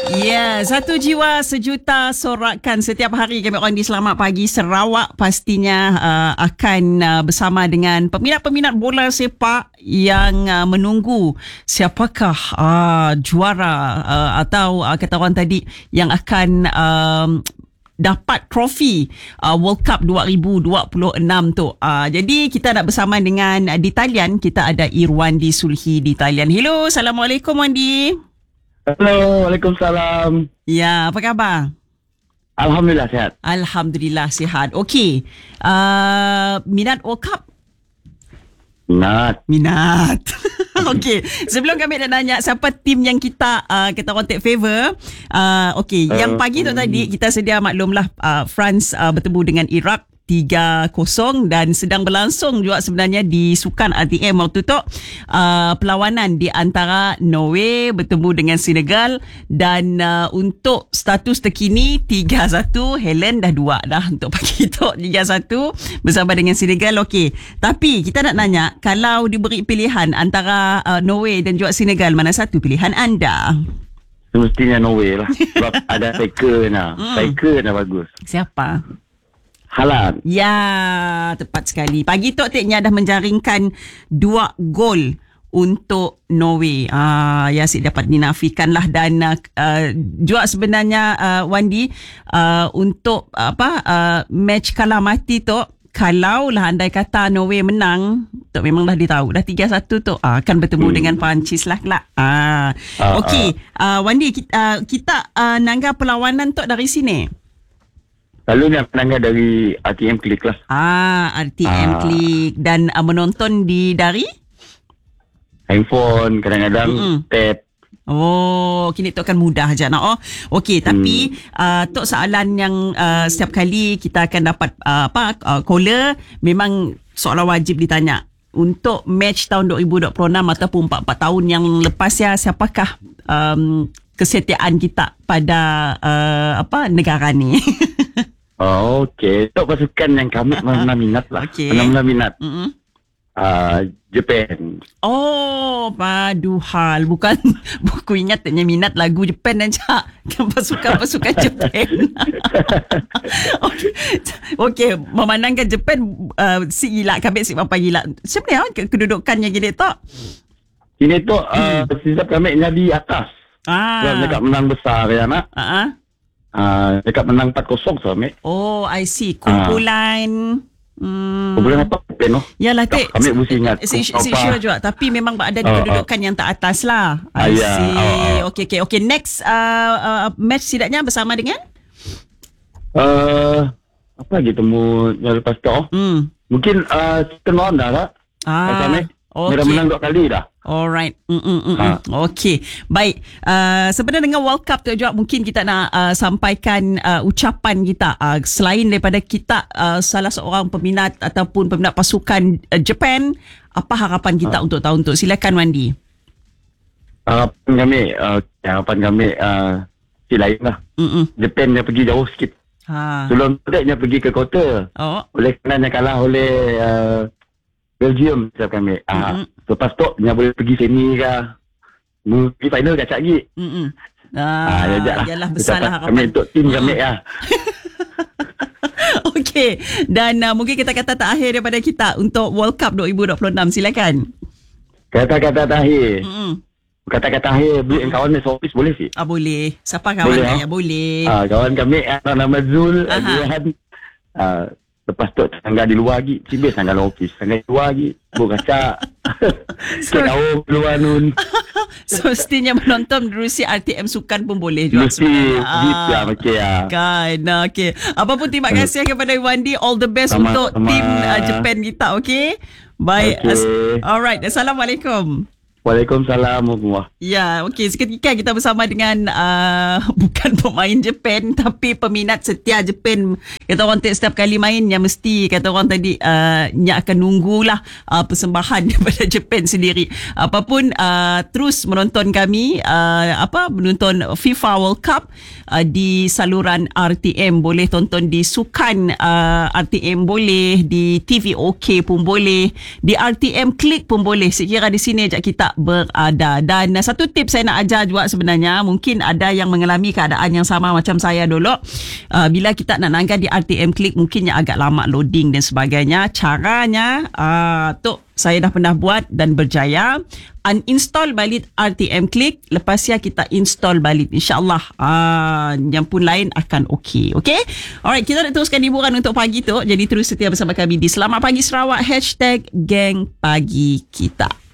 Ya, satu jiwa sejuta sorakan setiap hari kami orang di Selamat Pagi Sarawak pastinya akan bersama dengan peminat-peminat bola sepak yang menunggu siapakah juara atau kata orang tadi yang akan dapat trofi World Cup 2026 tu. Jadi kita nak bersama dengan di talian kita ada Irwandi Sulhi di talian. Hello, Assalamualaikum Wandi. Hello, Waalaikumsalam. Ya, apa khabar? Alhamdulillah sihat. Alhamdulillah sihat. Okey. Minat World Cup? Minat. Okey. Sebelum kami nak nanya siapa tim yang kita orang take favor. Okey, yang pagi tu tadi kita sedia maklumlah France bertemu dengan Iraq 3-0 dan sedang berlangsung juga sebenarnya di sukan RTM waktu tu perlawanan di antara Norway bertemu dengan Senegal dan untuk status terkini 3-1 Helen dah 2 dah untuk pagi tu 3-1 bersama dengan Senegal. Okey, tapi kita nak nanya kalau diberi pilihan antara Norway dan juga Senegal, mana satu pilihan anda? Semestinya Norway lah. Sebab ada striker bagus. Siapa? Haaland. Ya, tepat sekali. Pagi tu Teknya dah menjaringkan 2 gol untuk Norway. Ya, asyik dapat dinafikan lah. Dan juga sebenarnya Wandi, untuk match kalah mati tu, kalau lah andai kata Norway menang, tu memang dah ditahu dah 3-1 tu akan bertemu dengan Perancis lah kelak. Okey, Wandi, kita nangga perlawanan tu dari sini. Selalunya penangga dari RTM Klik lah. RTM Klik. Dan menonton dari? Handphone, kadang-kadang tab. Oh, kini tu akan mudah je nak. Okey, tapi tu soalan yang setiap kali kita akan dapat caller, memang soalan wajib ditanya. Untuk match tahun 2026 ataupun 4 tahun yang lepas ya, siapakah kesetiaan kita pada negara ni? Okey. Untuk pasukan yang kami benar-benar minat lah. Okay. Benar-benar minat. Japan. Oh, padu hal. Bukan, aku ingat taknya minat lagu Japan aja. Kan pasukan Japan. Okey, memandangkan Japan si gila, kabit si mampai gila. Sebenarnya kedudukannya gini tak? Ini tu sisap kami di atas. Dekat menang besar ya nak. Dekat menang 4-0 sama. Oh, I see. Kumpulan kumpulan apa? Peno. Yalah, kami mesti ingat. Sure juga. Tapi memang ada di kedudukan yang tak atas lah. I see. Okay. Next match sidaknya bersama dengan? Apa lagi temu yang lepas tu? Mungkin kita non dah lah. Okay. Dia dah menang 2 kali dah. Alright. Okey. Baik. Sebenarnya dengan World Cup tu juga mungkin kita nak sampaikan ucapan kita. Selain daripada kita salah seorang peminat ataupun peminat pasukan Japan, apa harapan kita untuk tahun tu? Silakan Wandi. Harapan kami si lain lah. Japan dia pergi jauh sikit. Sebelum dia pergi ke quarter. Oleh kerana kalah oleh Belgium siap kami. Lepas tu dia boleh pergi sini ke. Pergi final ke cak lagi. Yalah, besarlah harapan. Kami untuk tim kami lah. Okey. Dan mungkin kita kata terakhir daripada kita untuk World Cup 2026. Silakan. Kata-kata terakhir. Kata-kata akhir beli kawan ni office boleh sih? Boleh. Siapa kawan saya? Boleh. Kawan kami nama Zul, Adrian. Lepas tu tangga di luar lagi. Cibis tangga office. Tangga di luar lagi. Kaca. Kita tahu luar nun. So mestinya menonton Rusi RTM Sukan pun boleh juga sebenarnya. Kan. Okay. Apapun terima kasih kepada Wandi. All the best untuk tim Japan kita. Okay. Baik. Alright. Assalamualaikum. Waalaikumsalam. Ya, okey. Seketika kita bersama dengan bukan pemain Japan tapi peminat setia Japan. Kata orang setiap kali main yang mesti kata orang tadi yang akan nunggulah persembahan daripada Japan sendiri. Apapun terus menonton kami menonton FIFA World Cup di saluran RTM. Boleh tonton di sukan RTM boleh, di TV OK pun boleh, di RTM Klik pun boleh. Sekira di sini ajak kita tidak berada. Dan satu tips saya nak ajar juga sebenarnya, mungkin ada yang mengalami keadaan yang sama macam saya dulu. Bila kita nak nanggan di RTM Click, mungkinnya agak lama loading dan sebagainya. Caranya tu saya dah pernah buat dan berjaya. Uninstall balik RTM Click, lepas ya kita install balik. InsyaAllah yang pun lain akan okey. Okay? Alright, kita nak teruskan hiburan untuk pagi tu. Jadi terus setia bersama kami di Selamat Pagi Sarawak #Gang Pagi Kita.